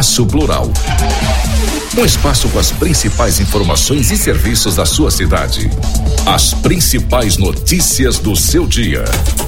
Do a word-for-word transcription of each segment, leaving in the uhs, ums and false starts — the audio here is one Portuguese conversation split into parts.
Espaço Plural. Um espaço com as principais informações e serviços da sua cidade. As principais notícias do seu dia.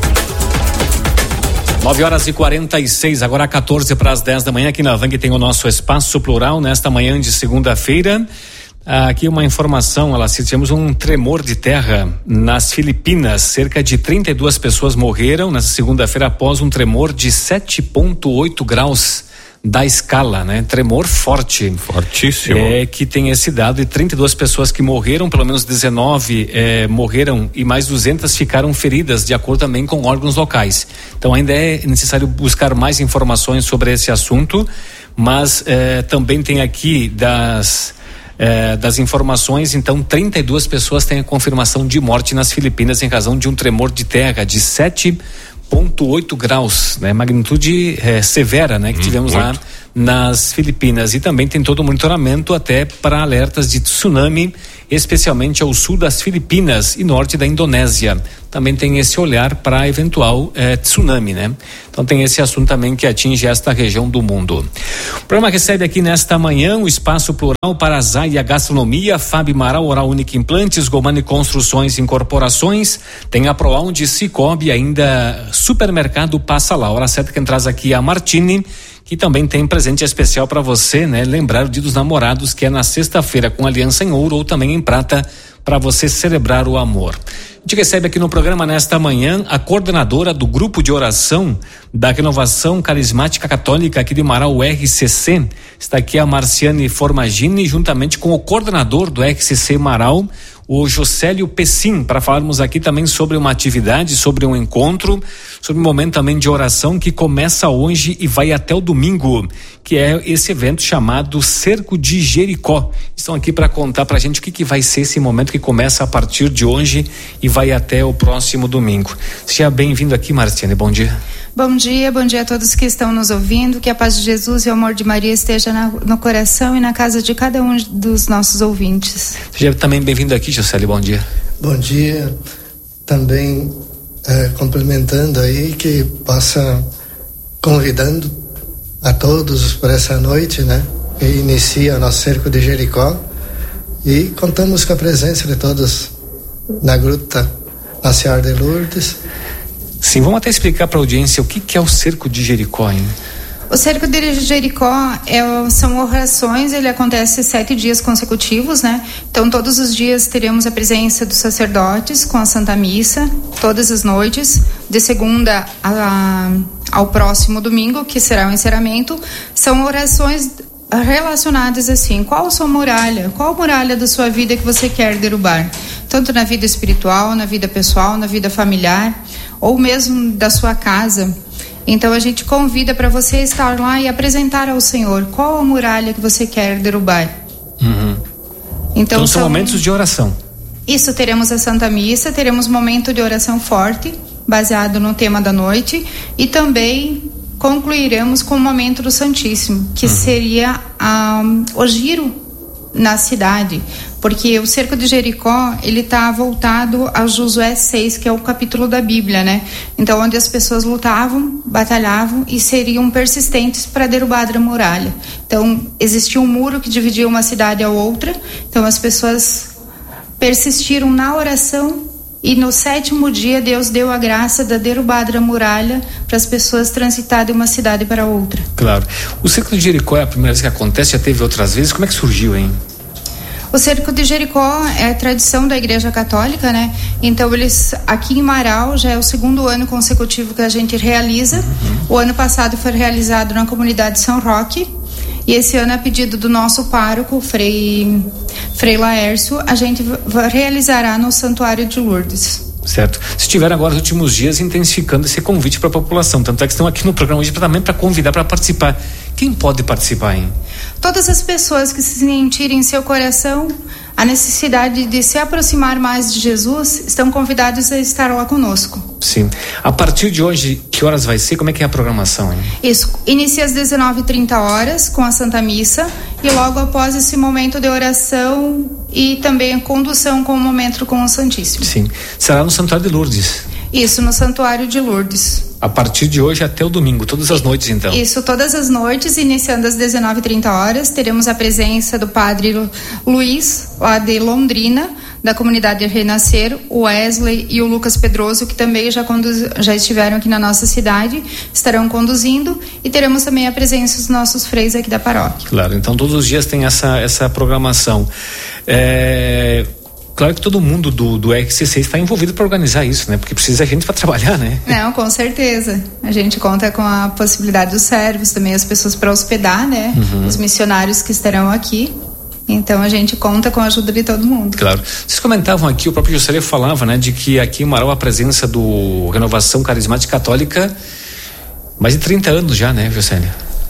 nove horas e quarenta e seis, agora quatorze para as dez da manhã, aqui na Vang tem o nosso Espaço Plural, nesta manhã de segunda-feira. Aqui uma informação, ela tivemos um tremor de terra nas Filipinas, cerca de trinta e duas pessoas morreram nessa segunda-feira após um tremor de sete ponto oito graus da escala, né? Tremor forte. Fortíssimo. É que tem esse dado de trinta e duas pessoas que morreram, pelo menos dezenove é, morreram e mais duzentas ficaram feridas, de acordo também com órgãos locais. Então ainda é necessário buscar mais informações sobre esse assunto, mas é, também tem aqui das É, das informações, então trinta e duas pessoas têm a confirmação de morte nas Filipinas em razão de um tremor de terra de sete ponto oito graus, né? Magnitude é, severa, né? Que hum, tivemos muito. lá nas Filipinas, e também tem todo o monitoramento até para alertas de tsunami, especialmente ao sul das Filipinas e norte da Indonésia. Também tem esse olhar para eventual eh, tsunami, né? Então tem esse assunto também que atinge esta região do mundo. O programa recebe aqui nesta manhã o Espaço Plural para a Zaia Gastronomia, Fábio Maral, Oral Única Implantes, Gomani Construções e Incorporações, tem a Proaund, Cicobi, ainda Supermercado Passa Lá. Hora certa quem traz aqui a Martini, que também tem presente especial para você, né? Lembrar o Dia dos Namorados, que é na sexta-feira, com aliança em ouro ou também em prata, para você celebrar o amor. A gente recebe aqui no programa nesta manhã a coordenadora do grupo de oração da Renovação Carismática Católica aqui de Marau, o R C C. Está aqui a Marciane Formagini, juntamente com o coordenador do R C C Marau, o Josélio Pessim, para falarmos aqui também sobre uma atividade, sobre um encontro, sobre um momento também de oração que começa hoje e vai até o domingo, que é esse evento chamado Cerco de Jericó. Estão aqui para contar pra gente o que, que vai ser esse momento que começa a partir de hoje e vai até o próximo domingo. Seja bem-vindo aqui, Marciane, bom dia. Bom dia, bom dia a todos que estão nos ouvindo, que a paz de Jesus e o amor de Maria esteja na, no coração e na casa de cada um dos nossos ouvintes. Seja também bem-vindo aqui, Josélio, bom dia. Bom dia, também eh, complementando aí que passa convidando a todos para essa noite, né? Que inicia nosso Cerco de Jericó, e contamos com a presença de todos na Gruta na Senhora de Lourdes. Sim, vamos até explicar para a audiência o que, que é o Cerco de Jericó, hein? O Cerco de Jericó é, são orações, ele acontece sete dias consecutivos, né? Então todos os dias teremos a presença dos sacerdotes com a Santa Missa, todas as noites, de segunda a, ao próximo domingo, que será o encerramento. São orações relacionadas assim: qual a sua muralha? Qual a muralha da sua vida que você quer derrubar? Tanto na vida espiritual, na vida pessoal, na vida familiar, ou mesmo da sua casa. Então a gente convida para você estar lá e apresentar ao Senhor qual a muralha que você quer derrubar. Uhum. Então, então são, são momentos de oração. Isso, teremos a Santa Missa, teremos momento de oração forte, baseado no tema da noite, e também concluiremos com o momento do Santíssimo, que uhum. seria um, o giro na cidade, porque o Cerco de Jericó, ele está voltado a Josué seis, que é o capítulo da Bíblia, né? Então, onde as pessoas lutavam, batalhavam e seriam persistentes para derrubar a muralha. Então, existia um muro que dividia uma cidade a outra, então as pessoas persistiram na oração, e no sétimo dia Deus deu a graça da derrubada da muralha para as pessoas transitar de uma cidade para outra. Claro. O Cerco de Jericó é a primeira vez que acontece? Já teve outras vezes? Como é que surgiu, hein? O Cerco de Jericó é a tradição da Igreja Católica, né? Então eles, aqui em Marau, já é o segundo ano consecutivo que a gente realiza. Uhum. O ano passado foi realizado na comunidade São Roque, e esse ano, a pedido do nosso pároco, Frei, Frei Laércio, a gente realizará no Santuário de Lourdes. Certo. Estiveram agora nos últimos dias intensificando esse convite para a população, tanto é que estão aqui no programa hoje também para convidar para participar. Quem pode participar, hein? Todas as pessoas que se sentirem em seu coração a necessidade de se aproximar mais de Jesus estão convidados a estar lá conosco. Sim. A partir de hoje, que horas vai ser? Como é que é a programação, hein? Isso. Inicia às dezenove e trinta horas com a Santa Missa, e logo após esse momento de oração e também a condução com o momento com o Santíssimo. Sim. Será no Santuário de Lourdes. Isso, no Santuário de Lourdes. A partir de hoje até o domingo, todas as noites então? Isso, todas as noites, iniciando às dezenove e trinta horas, teremos a presença do padre Luiz, lá de Londrina, da comunidade Renascer, o Wesley e o Lucas Pedroso, que também já, conduz, já estiveram aqui na nossa cidade, estarão conduzindo, e teremos também a presença dos nossos freios aqui da paróquia. Claro, então todos os dias tem essa, essa programação. É... Claro que todo mundo do, do R C C está envolvido para organizar isso, né? Porque precisa de gente para trabalhar, né? Não, com certeza. A gente conta com a possibilidade dos servos, também as pessoas para hospedar, né? Uhum. Os missionários que estarão aqui. Então a gente conta com a ajuda de todo mundo. Claro. Vocês comentavam aqui, o próprio Juscelio falava, né? De que aqui em Marau a presença do Renovação Carismática Católica, mais de trinta anos já, né, Juscelio?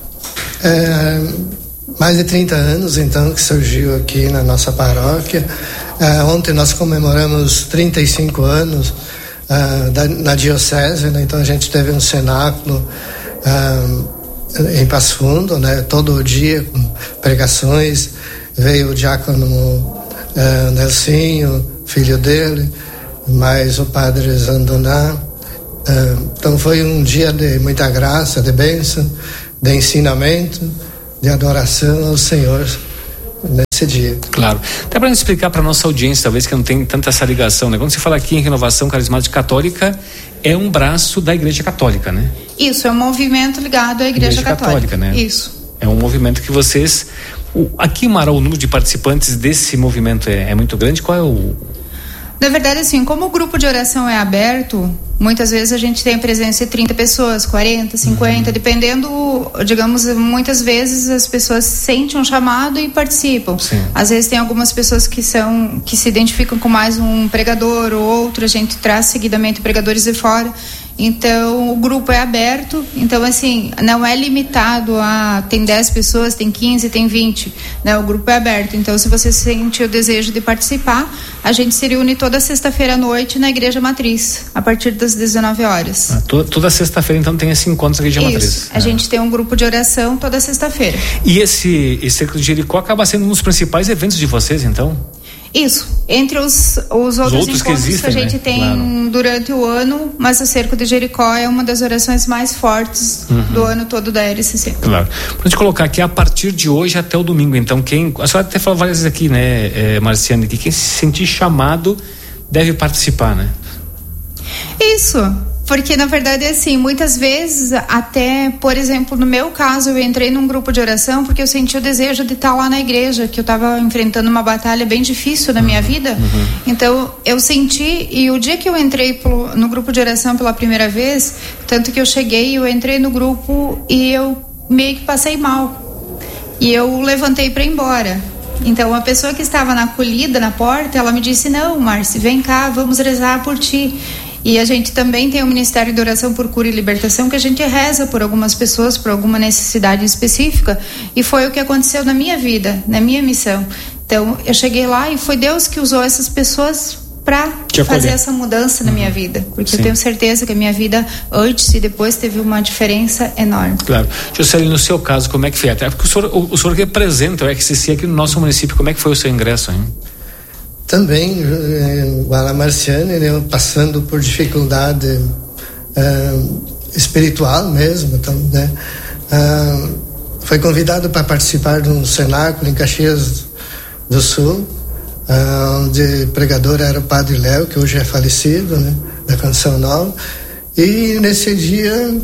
É, mais de trinta anos, então, que surgiu aqui na nossa paróquia. Uh, ontem nós comemoramos trinta e cinco anos uh, da, na diocese, né? Então a gente teve um cenáculo uh, em Passo Fundo, né? Todo dia com pregações. Veio o diácono uh, Nelsinho, filho dele, mais o padre Zandoná. Uh, então foi um dia de muita graça, de bênção, de ensinamento, de adoração ao Senhor nesse dia. Claro. Até para explicar para nossa audiência, talvez que não tem tanta essa ligação, né? Quando se fala aqui em Renovação Carismática Católica, é um braço da Igreja Católica, né? Isso, é um movimento ligado à Igreja, Igreja Católica. Católica, né? Isso. É um movimento que vocês... O, aqui em Marau, o número de participantes desse movimento é, é muito grande? Qual é o... Na verdade, assim, como o grupo de oração é aberto, muitas vezes a gente tem a presença de trinta pessoas, quarenta, cinquenta, uhum. dependendo, digamos, muitas vezes as pessoas sentem um chamado e participam. Sim. Às vezes tem algumas pessoas que são, que se identificam com mais um pregador ou outro, a gente traz seguidamente pregadores de fora. Então o grupo é aberto, então assim, não é limitado a tem dez pessoas, tem quinze, tem vinte, né? O grupo é aberto, então se você sente o desejo de participar, a gente se reúne toda sexta-feira à noite na Igreja Matriz, a partir das dezenove horas. Ah, toda, toda sexta-feira então tem esse encontro na Igreja Isso, Matriz. Isso, a ah. gente tem um grupo de oração toda sexta-feira. E esse, esse Cerco de Jericó acaba sendo um dos principais eventos de vocês, então? Isso, entre os, os outros, os outros encontros que, existem, que a gente né? tem claro. durante o ano, mas o Cerco de Jericó é uma das orações mais fortes uhum. do ano todo da R C C. Claro. Pra gente colocar aqui, a partir de hoje até o domingo, então quem, a senhora até falou várias vezes aqui, né, é, Marciane, que quem se sentir chamado deve participar, né? Isso. Porque, na verdade, é assim, muitas vezes, até, por exemplo, no meu caso, eu entrei num grupo de oração porque eu senti o desejo de estar lá na igreja, que eu estava enfrentando uma batalha bem difícil na minha vida. Uhum. Então, eu senti, e o dia que eu entrei pro, no grupo de oração pela primeira vez, tanto que eu cheguei, eu entrei no grupo e eu meio que passei mal. E eu levantei para ir embora. Então, a pessoa que estava na acolhida, na porta, ela me disse, não, Márcia, vem cá, vamos rezar por ti. E a gente também tem o Ministério de Oração por Cura e Libertação, que a gente reza por algumas pessoas, por alguma necessidade específica, e foi o que aconteceu na minha vida, na minha missão. Então, eu cheguei lá e foi Deus que usou essas pessoas para fazer essa mudança uhum. na minha vida, porque Sim. eu tenho certeza que a minha vida antes e depois teve uma diferença enorme. Claro. Juscelio, no seu caso, como é que foi? Até porque o senhor, o, o senhor representa o R C C aqui no nosso município, como é que foi o seu ingresso, hein? Também, igual a Marciane, né, passando por dificuldade uh, espiritual mesmo, então, né, uh, foi convidado para participar de um cenáculo em Caxias do Sul, uh, onde pregador era o Padre Léo, que hoje é falecido, né, da Canção Nova, e nesse dia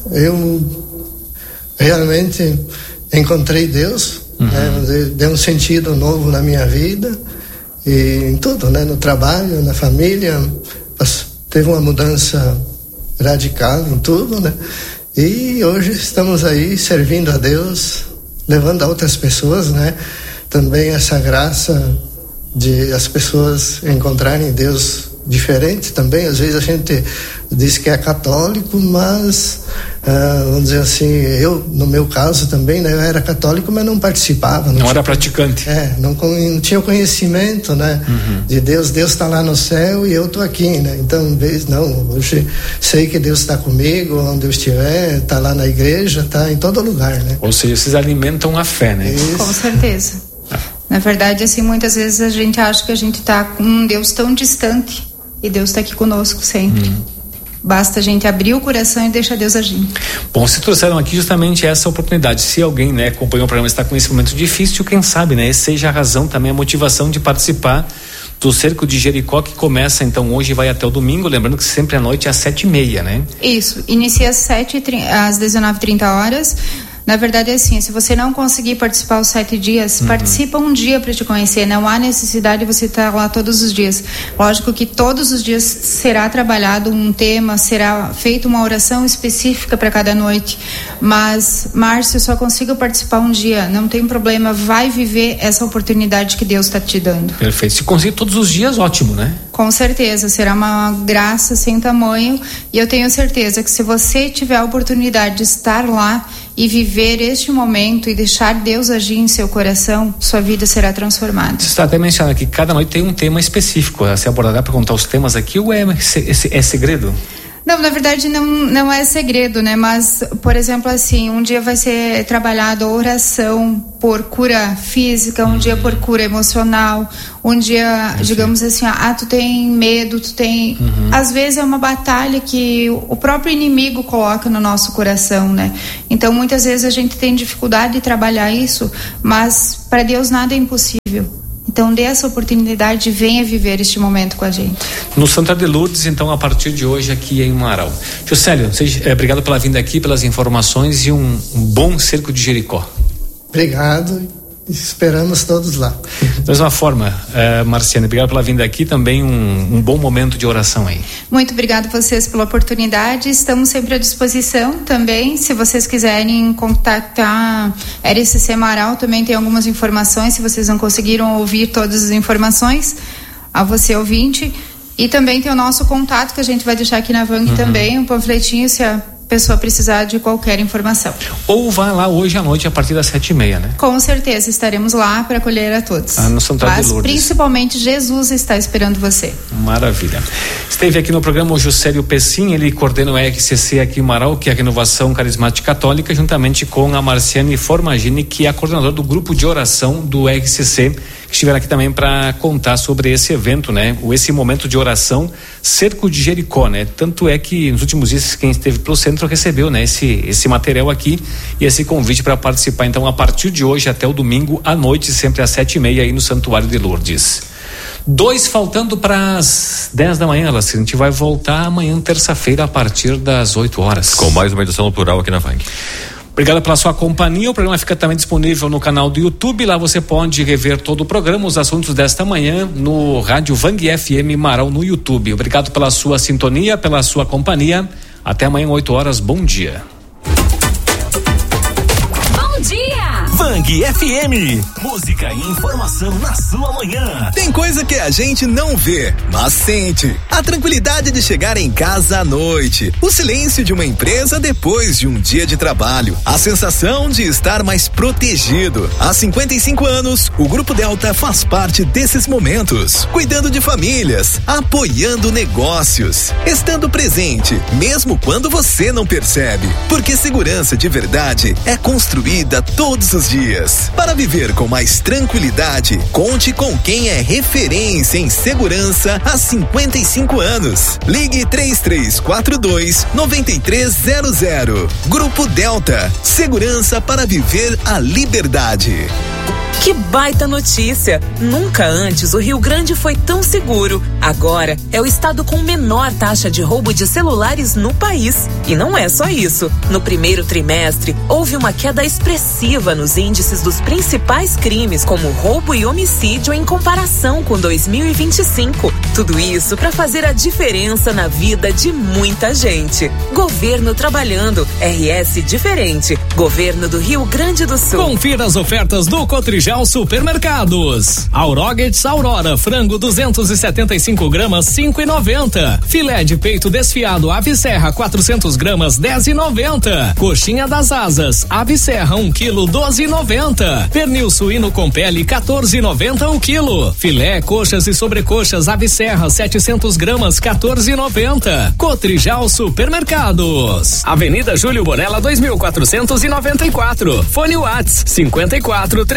eu realmente encontrei Deus, uhum. né, deu um sentido novo na minha vida, e em tudo, né? No trabalho, na família, teve uma mudança radical em tudo, né? E hoje estamos aí servindo a Deus, levando a outras pessoas, né? Também essa graça de as pessoas encontrarem Deus diferente também. Às vezes a gente diz que é católico, mas uh, vamos dizer assim, eu no meu caso também, né, eu era católico, mas não participava, não, não tinha, era praticante, é, não, não tinha o conhecimento, né, uhum. de Deus. Deus está lá no céu e eu tô aqui, né, então vez não, hoje sei que Deus está comigo onde eu estiver, está lá na igreja, está em todo lugar, né. Ou seja, vocês alimentam a fé, né? Isso. Com certeza. Ah. Na verdade, assim, muitas vezes a gente acha que a gente está com um Deus tão distante e Deus está aqui conosco sempre. Hum. Basta a gente abrir o coração e deixar Deus agir. Bom, se trouxeram aqui justamente essa oportunidade. Se alguém, né, acompanhou o programa e está com esse momento difícil, quem sabe, né, esse seja a razão, também a motivação de participar do Cerco de Jericó, que começa então hoje e vai até o domingo, lembrando que sempre à noite às sete e meia, né? Isso, inicia às sete, às dezenove e trinta horas. Na verdade é assim, se você não conseguir participar os sete dias, uhum. participa um dia para te conhecer, não há necessidade de você estar lá todos os dias. Lógico que todos os dias será trabalhado um tema, será feita uma oração específica para cada noite, mas Márcio, eu só consigo participar um dia, não tem problema, vai viver essa oportunidade que Deus está te dando. Perfeito, se conseguir todos os dias, ótimo, né? Com certeza, será uma graça sem tamanho, e eu tenho certeza que se você tiver a oportunidade de estar lá e viver este momento e deixar Deus agir em seu coração, sua vida será transformada. Você está até mencionando que cada noite tem um tema específico a ser abordado. Para contar os temas aqui, ou é, é, é segredo? Não, na verdade não, não é segredo, né? Mas, por exemplo, assim, um dia vai ser trabalhado a oração por cura física, um uhum. dia por cura emocional, um dia, uhum. digamos assim, ah, tu tem medo, tu tem... Uhum. Às vezes é uma batalha que o próprio inimigo coloca no nosso coração, né? Então, muitas vezes a gente tem dificuldade de trabalhar isso, mas para Deus nada é impossível. Então dê essa oportunidade e venha viver este momento com a gente. No Santuário de Lourdes, então, a partir de hoje aqui em Marau. Juscelio, seja, é, obrigado pela vinda aqui, pelas informações e um, um bom Cerco de Jericó. Obrigado, esperamos todos lá. Da mesma forma, uh, Marciane, obrigado pela vinda aqui, também um, um bom momento de oração aí. Muito obrigado a vocês pela oportunidade, estamos sempre à disposição também, se vocês quiserem contactar R C C Marau, também tem algumas informações, se vocês não conseguiram ouvir todas as informações, a você ouvinte, e também tem o nosso contato que a gente vai deixar aqui na V A N G uhum. também, um panfletinho, se a pessoa precisar de qualquer informação. Ou vá lá hoje à noite a partir das sete e meia, né? Com certeza, estaremos lá para acolher a todos. Ah, no Santuário de Lourdes. Mas principalmente Jesus está esperando você. Maravilha. Esteve aqui no programa o Juscelio Pessim, ele coordena o R C C aqui em Marau, que é a Renovação Carismática Católica, juntamente com a Marciane Formagini, que é a coordenadora do grupo de oração do R C C, que estiveram aqui também para contar sobre esse evento, né? Esse momento de oração, Cerco de Jericó, né? Tanto é que nos últimos dias quem esteve pelo centro recebeu, né? Esse, esse material aqui e esse convite para participar, então, a partir de hoje até o domingo à noite, sempre às sete e meia aí no Santuário de Lourdes. Dois faltando para as dez da manhã, a gente vai voltar amanhã, terça-feira, a partir das oito horas. Com mais uma edição no plural aqui na V A N G. Obrigado pela sua companhia, o programa fica também disponível no canal do YouTube, lá você pode rever todo o programa, os assuntos desta manhã no Rádio V A N G F M Marau no YouTube. Obrigado pela sua sintonia, pela sua companhia, até amanhã oito horas, bom dia. Bom dia! V A N G F M, música e informação na sua manhã. Tem coisa que a gente não vê, mas sente. A tranquilidade de chegar em casa à noite, o silêncio de uma empresa depois de um dia de trabalho, a sensação de estar mais protegido. Há cinquenta e cinco anos, o Grupo Delta faz parte desses momentos, cuidando de famílias, apoiando negócios, estando presente, mesmo quando você não percebe, porque segurança de verdade é construída todos os dias. Para viver com mais tranquilidade, conte com quem é referência em segurança há cinquenta e cinco anos. Ligue três três quatro dois, nove três zero zero. Grupo Delta, segurança para viver a liberdade. Que baita notícia! Nunca antes o Rio Grande foi tão seguro. Agora é o estado com menor taxa de roubo de celulares no país. E não é só isso. No primeiro trimestre, houve uma queda expressiva nos índices dos principais crimes, como roubo e homicídio, em comparação com dois mil e vinte e cinco. Tudo isso para fazer a diferença na vida de muita gente. Governo trabalhando. R S diferente. Governo do Rio Grande do Sul. Confira as ofertas do Cotrijal Supermercados. Auroguets Aurora, frango duzentos e setenta e cinco gramas, cinco e noventa. Filé de peito desfiado Ave Serra quatrocentos gramas, dez e noventa. Coxinha das asas Ave Serra um quilo, doze e noventa. Pernil suíno com pele, quatorze e noventa o quilo. Filé, coxas e sobrecoxas Ave Serra setecentos gramas, quatorze e noventa. Cotrijal Supermercados. Avenida Júlio Bonella dois mil quatrocentos e noventa e quatro. Fone Whats cinquenta e quatro, três três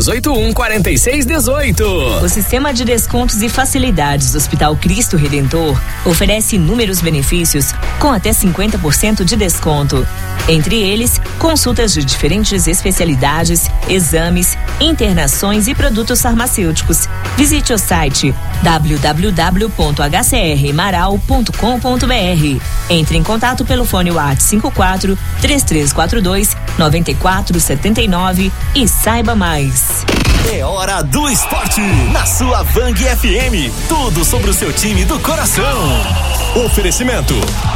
oito um, quatro seis um oito. O Sistema de Descontos e Facilidades do Hospital Cristo Redentor oferece inúmeros benefícios com até cinquenta por cento de desconto. Entre eles, consultas de diferentes especialidades, exames, internações e produtos farmacêuticos. Visite o site w w w ponto h c r maral ponto com ponto b r. Entre em contato pelo fone WhatsApp cinco quatro, três três quatro dois, nove quatro sete nove e saiba mais. É hora do esporte na sua Vang F M. Tudo sobre o seu time do coração. Oferecimento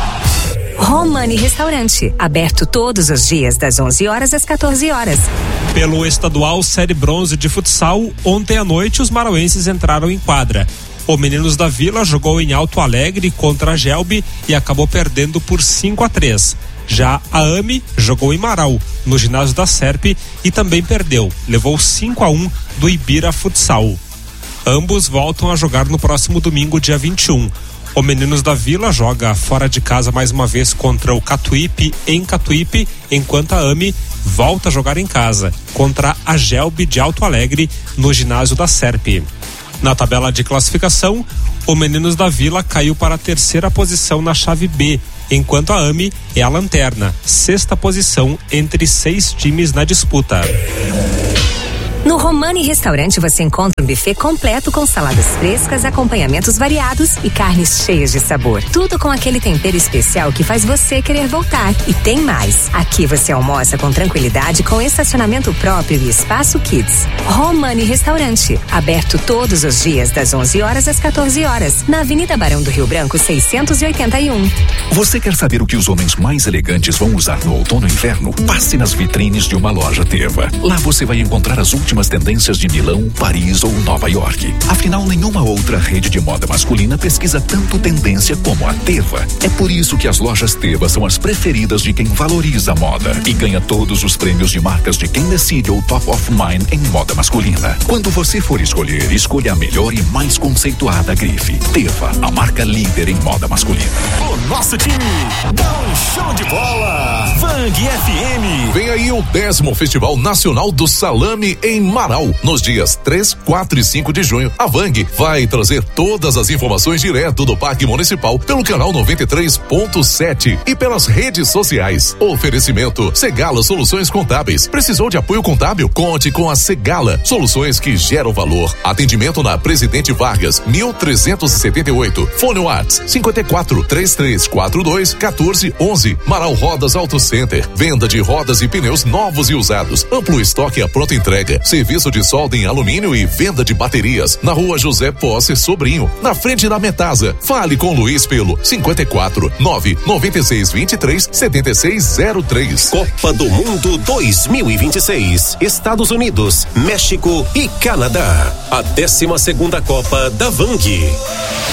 Romani Restaurante, aberto todos os dias das onze horas às quatorze horas. Pelo estadual Série Bronze de futsal, ontem à noite os marauenses entraram em quadra. O Meninos da Vila jogou em Alto Alegre contra a Gelbe e acabou perdendo por cinco a três. Já a AMI jogou em Marau, no ginásio da Serpe, e também perdeu, levou cinco a um do Ibira Futsal. Ambos voltam a jogar no próximo domingo, dia vinte e um. O Meninos da Vila joga fora de casa mais uma vez contra o Catuípe em Catuípe, enquanto a AMI volta a jogar em casa contra a Gelbe de Alto Alegre no ginásio da Serpe. Na tabela de classificação, o Meninos da Vila caiu para a terceira posição na chave B, enquanto a AMI é a lanterna, sexta posição entre seis times na disputa. No Romani Restaurante você encontra um buffet completo com saladas frescas, acompanhamentos variados e carnes cheias de sabor. Tudo com aquele tempero especial que faz você querer voltar. E tem mais. Aqui você almoça com tranquilidade, com estacionamento próprio e espaço kids. Romani Restaurante, aberto todos os dias das onze horas às quatorze horas, na Avenida Barão do Rio Branco seiscentos e oitenta e um. Você quer saber o que os homens mais elegantes vão usar no outono e inverno? Passe nas vitrines de uma loja Teva. Lá você vai encontrar as últimas tendências de Milão, Paris ou Nova York. Afinal, nenhuma outra rede de moda masculina pesquisa tanto tendência como a Teva. É por isso que as lojas Teva são as preferidas de quem valoriza a moda e ganha todos os prêmios de marcas de quem decide o Top of Mind em moda masculina. Quando você for escolher, escolha a melhor e mais conceituada grife. Teva, a marca líder em moda masculina. O nosso time dá um show de bola. Vang F M. Vem aí o décimo Festival Nacional do Salame em Marau. Nos dias três, quatro e cinco de junho, a Vang vai trazer todas as informações direto do Parque Municipal pelo canal noventa e três ponto sete e pelas redes sociais. Oferecimento Segala Soluções Contábeis. Precisou de apoio contábil? Conte com a Segala. Soluções que geram valor. Atendimento na Presidente Vargas, mil trezentos e setenta e oito. Fone WhatsApp cinco quatro, três três quatro dois, um quatro um um. Marau Rodas Auto Center. Venda de rodas e pneus novos e usados. Amplo estoque à pronta entrega. Serviço de solda em alumínio e venda de baterias. Na rua José Posse Sobrinho, na frente da Metasa. Fale com Luiz pelo cinco quatro, nove nove seis, vinte e três, setenta e seis zero três. Copa do Mundo dois mil e vinte e seis. Estados Unidos, México e Canadá. A décima segunda Copa da Vang.